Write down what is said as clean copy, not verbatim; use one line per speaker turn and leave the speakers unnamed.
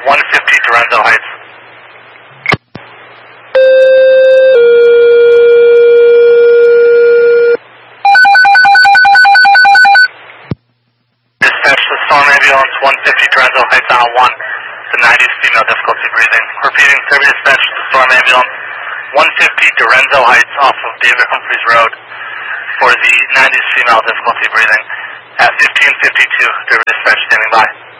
150 Dorenzo Heights. Dispatch to Storm Ambulance 150 Dorenzo Heights on 1. The 90s female difficulty breathing. Repeating, service dispatch to Storm Ambulance 150 Dorenzo Heights off of David Humphreys Road for the 90s female difficulty breathing at 1552. Service dispatch standing by.